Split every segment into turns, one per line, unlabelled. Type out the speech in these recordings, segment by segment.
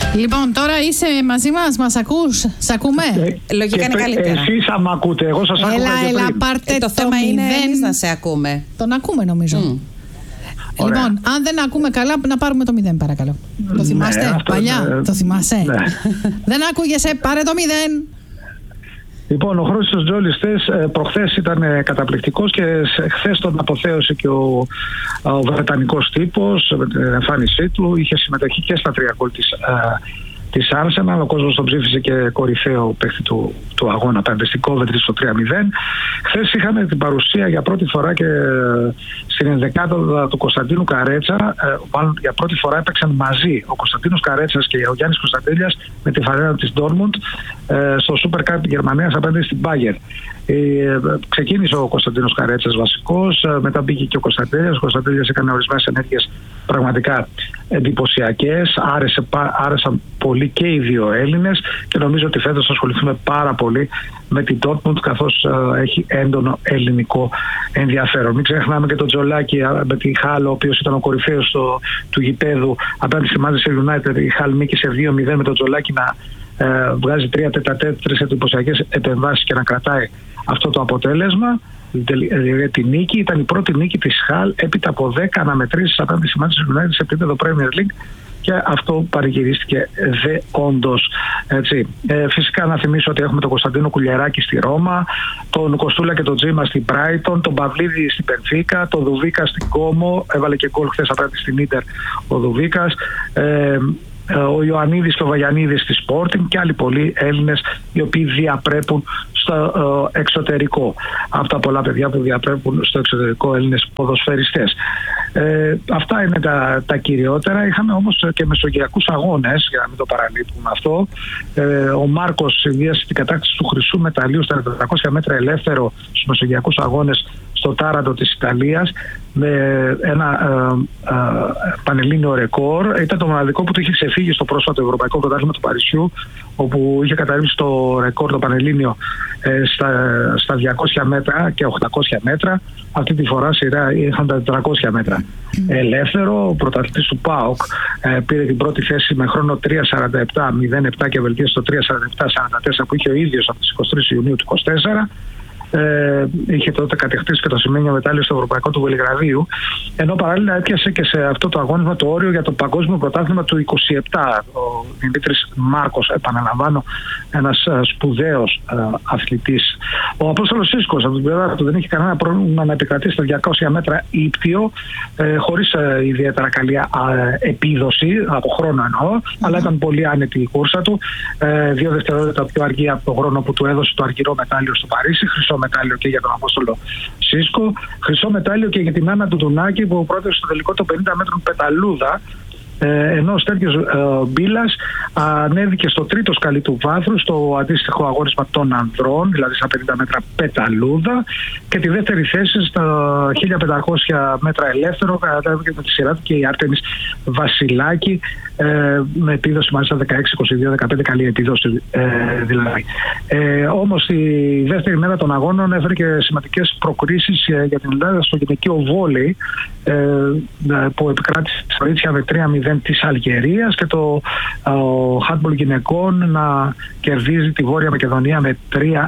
Λοιπόν, τώρα είσαι μαζί μας ακούς, σ' ακούμε.
Λογικά είναι καλύτερα. Εσείς θα μ' ακούτε, εγώ σας άκουγα και πριν.
Έλα, πάρτε
το θέμα 0. Είναι εμείς να σε ακούμε.
Τον ακούμε νομίζω. Λοιπόν, αν δεν ακούμε καλά, να πάρουμε το 0 παρακαλώ. Το θυμάστε παλιά, το θυμάσαι. Δεν ακούγεσαι, πάρε το 0.
Λοιπόν, ο Χρήστος Τζόλης προχθές ήταν καταπληκτικός και χθες τον αποθέωσε και ο βρετανικός τύπος με την εμφάνισή του. Είχε συμμετοχή και στα 3 γκολ της Arsenal. Ο κόσμος τον ψήφισε και κορυφαίο παίκτη του αγώνα απέναντι στην Coventry στο 3-0. Χθες είχαμε την παρουσία για πρώτη φορά και στην ενδεκάδα του Κωνσταντίνου Καρέτσα. Μάλλον για πρώτη φορά έπαιξαν μαζί ο Κωνσταντίνος Καρέτσας και ο Γιάννης Κωνσταντέλιας με τη φανέλα της Dortmund στο Super Cup Γερμανίας απέναντι στην Bayern. Ξεκίνησε ο Κωνσταντίνος Καρέτσας βασικός, μετά μπήκε και ο Κωνσταντέλιας. Ο Κωνσταντέλιας έκανε ορισμένες ενέργειες πραγματικά εντυπωσιακές. Άρεσαν πολύ και οι δύο Έλληνες και νομίζω ότι φέτος θα ασχοληθούμε πάρα πολύ με την Dortmund, καθώς έχει έντονο ελληνικό ενδιαφέρον. Μην ξεχνάμε και τον Τζολάκη με τη Χάλ, ο οποίος ήταν ο κορυφαίος του γηπέδου απέναντι στη Manchester United. Η Χάλ νίκησε 2-0 με τον Τζολάκη να βγάζει 3 εντυπωσιακές επεμβάσεις και να κρατάει αυτό το αποτέλεσμα. Τη νίκη ήταν η πρώτη νίκη της Χάλ έπειτα από 10 αναμετρήσεις απέναντι στη Manchester United σε επίπεδο Premier League. Και αυτό παρηγυρίστηκε όντως. Φυσικά να θυμίσω ότι έχουμε τον Κωνσταντίνο Κουλιεράκη στη Ρώμα, τον Κοστούλα και τον Τζίμα στην Brighton, τον Παυλίδη στην Πενφίκα, τον Δουβίκα στην Κόμο, έβαλε και γκολ χθες απέναντι στην Ίντερ ο Δουβίκας, ο Ιωαννίδης και ο Βαγιαννίδης στη Sporting και άλλοι πολλοί Έλληνες οι οποίοι διαπρέπουν στο εξωτερικό. Από τα πολλά παιδιά που διαπρέπουν στο εξωτερικό Έλληνες ποδοσφαιριστές. Αυτά είναι τα κυριότερα. Είχαμε όμως και μεσογειακούς αγώνες, για να μην το παραλείπουμε αυτό. Ο Μάρκος συνδύασε την κατάκτηση του χρυσού μεταλλίου στα 400 μέτρα ελεύθερο στους μεσογειακούς αγώνες στο Τάραντο της Ιταλίας με ένα πανελλήνιο ρεκόρ. Ήταν το μοναδικό που του είχε ξεφύγει στο πρόσφατο Ευρωπαϊκό Πρωτάθλημα του Παρισιού, όπου είχε καταρρύψει το ρεκόρ το πανελλήνιο στα 200 μέτρα και 800 μέτρα. Αυτή τη φορά σειρά είχαν τα 400 μέτρα ελεύθερο. Ο πρωταθλητής του ΠΑΟΚ πήρε την πρώτη θέση με χρόνο 3:47:07 και βελτίωσε το 3:47:44 που είχε ο ίδιος από τις 23 Ιουνίου του 2024. Είχε τότε κατεκτήσει και το σημαίνιο μετάλλιο στο Ευρωπαϊκό του Βελιγραδίου, ενώ παράλληλα έπιασε και σε αυτό το αγώνισμα το όριο για το παγκόσμιο πρωτάθλημα του 27. Ο Δημήτρης Μάρκος, επαναλαμβάνω, ένας σπουδαίος αθλητής. Ο Απόστολος Σίσκος από την πλευρά του δεν είχε κανένα πρόβλημα να επικρατήσει στα 200 μέτρα ύπτιο, χωρίς ιδιαίτερα καλή επίδοση, από χρόνο εννοώ, αλλά ήταν πολύ άνετη η κούρσα του. 2 δευτερόλεπτα πιο αργή από τον χρόνο που του έδωσε το αργυρό μετάλλιο στο Παρίσι. Χρυσό μετάλλιο και για τον Απόστολο Σίσκο. Χρυσό μετάλλιο και για την Άννα Τουτουνάκη που πρότεινε στο τελικό των 50 μέτρων πεταλούδα. Ενώ ο Στέργιος Μπίλας ανέβηκε στο τρίτο σκαλί του βάθρου στο αντίστοιχο αγώνισμα των ανδρών, δηλαδή στα 50 μέτρα πεταλούδα, και τη δεύτερη θέση στα 1500 μέτρα ελεύθερο κατέβηκε με τη σειρά του και η Άρτεμις Βασιλάκη με επίδοση μάλιστα 16-22-15, καλή επίδοση δηλαδή. Όμως τη δεύτερη μέρα των αγώνων έφερε και σημαντικές προκρίσεις για την Ελλάδα στο γυναικείο βόλεϊ που επικράτησε τη κορίτσια με 3-0 της Αλγερίας και το handball γυναικών να κερδίζει τη Βόρεια Μακεδονία με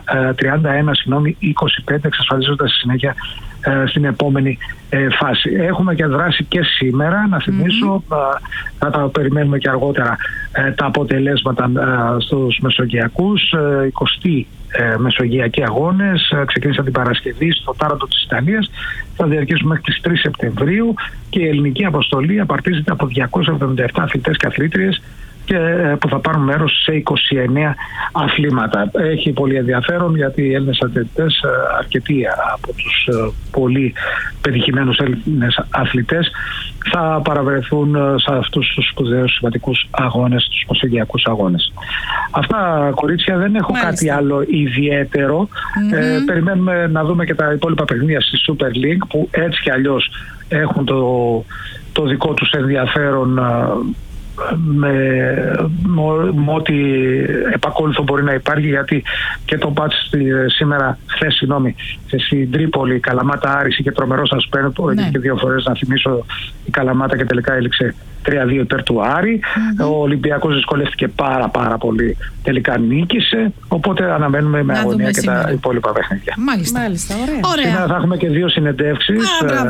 31-25, εξασφαλίζοντας στη συνέχεια στην επόμενη φάση. Έχουμε και δράση και σήμερα, να θυμίσω, θα τα περιμένουμε και αργότερα τα αποτελέσματα στους μεσογειακούς. 20 μεσογειακοί αγώνες ξεκίνησαν την Παρασκευή στο Τάραντο της Ιταλίας, θα διαρκήσουν μέχρι τις 3 Σεπτεμβρίου και η ελληνική αποστολή απαρτίζεται από 277 αθλητές και αθλήτριες και που θα πάρουν μέρος σε 29 αθλήματα. Έχει πολύ ενδιαφέρον γιατί οι Έλληνες αθλητές, αρκετοί από τους πολύ πετυχημένους Έλληνες αθλητές, θα παραβρεθούν σε αυτούς τους σπουδαίους σημαντικούς αγώνες, τους μεσογειακούς αγώνες. Αυτά, κορίτσια, δεν έχω κάτι άλλο ιδιαίτερο. Περιμένουμε να δούμε και τα υπόλοιπα παιχνίδια στη Super League που έτσι κι αλλιώς έχουν το δικό τους ενδιαφέρον με ό,τι επακόλουθο μπορεί να υπάρχει, γιατί και το μάτς χθες στην Τρίπολη, Καλαμάτα Άρης, και τρομερό σασπένς, και 2 φορές να θυμίσω η Καλαμάτα και τελικά έληξε 3-2 υπέρ του Άρη. Ο Ολυμπιακός δυσκολεύτηκε πάρα πολύ, τελικά νίκησε, οπότε αναμένουμε με αγωνία και τα υπόλοιπα παιχνίδια.
Μάλιστα, ωραία.
Σήμερα θα έχουμε και 2 συνεντεύξεις.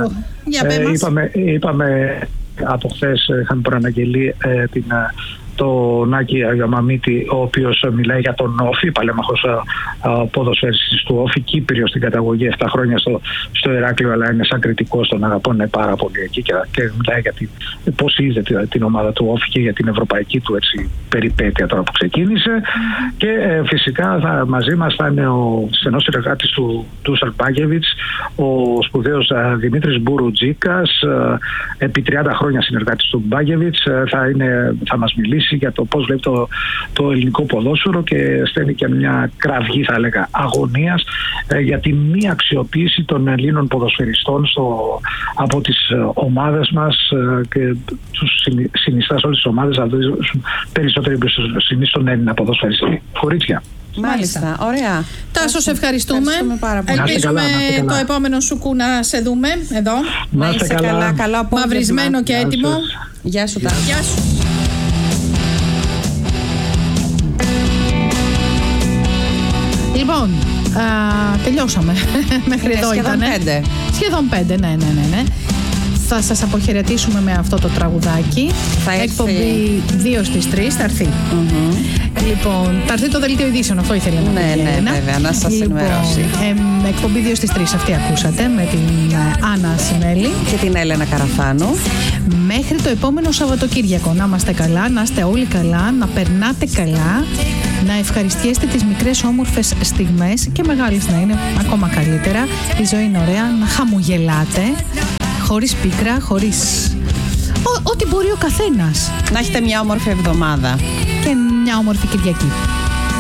Είπαμε από χθες, είχαμε προαναγγελεί τον Άκη Αγιαμαμίτη, ο οποίος μιλάει για τον Όφη, παλέμαχος ποδοσφαιριστής του Όφη, Κύπριος στην καταγωγή, 7 χρόνια στο Ηράκλειο, αλλά είναι σαν κριτικός, τον αγαπώνε πάρα πολύ εκεί και μιλάει για πώς είδε την ομάδα του Όφη και για την ευρωπαϊκή του περιπέτεια τώρα που ξεκίνησε. Και φυσικά μαζί μας θα είναι ο στενός συνεργάτης του Ντούσαν Μπάγεβιτς, ο σπουδαίος Δημήτρης Μπουρουτζίκας, επί 30 χρόνια συνεργάτης του Μπάγεβιτς, θα μας μιλήσει για το πώς βλέπει το ελληνικό ποδόσφαιρο και στέλνει και μια κραυγή, θα έλεγα, αγωνίας για τη μη αξιοποίηση των Ελλήνων ποδοσφαιριστών από τις ομάδες μας, και τους συνιστά σε όλες τις ομάδες να δώσουν περισσότερη εμπιστοσύνη στον Έλληνα ποδοσφαιριστή. Κορίτσια.
Μάλιστα, ωραία.
Τάσο, σε ευχαριστούμε.
Πάρα πολύ.
Ελπίζουμε το επόμενο σουκού να σε δούμε εδώ.
Να είστε καλά.
Καλό
μαυρισμένο και έτοιμο.
Γεια σου, Τάσο.
Γεια σου. Λοιπόν, τελειώσαμε. Μέχρι εδώ ήταν. Σχεδόν 5, ναι. Θα σας αποχαιρετήσουμε με αυτό το τραγουδάκι. Εκπομπή 2 στις 3 θα έρθει. Λοιπόν, θα έρθει το δελτίο ειδήσεων, αυτό ήθελα να πω.
Ναι, βέβαια, να σας ενημερώσει.
Εκπομπή 2 στις 3, αυτή ακούσατε, με την Άννα Σιμέλη
και την Έλενα Καραφάνου.
Μέχρι το επόμενο Σαββατοκύριακο. Να είμαστε καλά, να είστε όλοι καλά, να περνάτε καλά, να ευχαριστιέστε τις μικρές όμορφες στιγμές, και μεγάλες να είναι ακόμα καλύτερα. Η ζωή είναι ωραία, να χαμογελάτε, χωρίς πίκρα, χωρίς ό,τι μπορεί ο καθένας.
Να έχετε μια όμορφη εβδομάδα
και μια όμορφη Κυριακή.